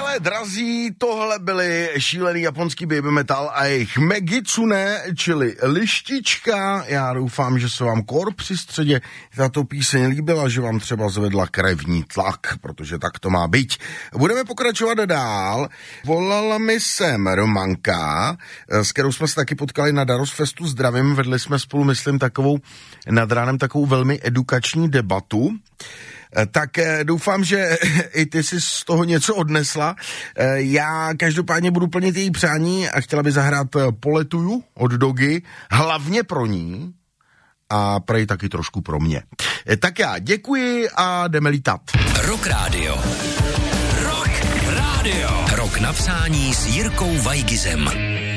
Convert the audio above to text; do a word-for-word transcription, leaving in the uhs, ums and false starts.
Přátelé drazí, tohle byly šílený japonský baby metal a jejich Megitsune, čili lištička. Já doufám, že se vám kor při středě tato píseň líbila, že vám třeba zvedla krevní tlak, protože tak to má být. Budeme pokračovat dál. Volala mi sem Romanka, s kterou jsme se taky potkali na Darosfestu. Zdravím, vedli jsme spolu, myslím, takovou nad ránem takovou velmi edukační debatu. Tak doufám, že i ty jsi z toho něco odnesla. Já každopádně budu plnit její přání a chtěla by zahrát Poletuju od Dogy, hlavně pro ní a prej taky trošku pro mě. Tak já děkuji a jdeme lítat. Rock Radio. Rock Radio. Rock napsání s Jirkou Vajgizem.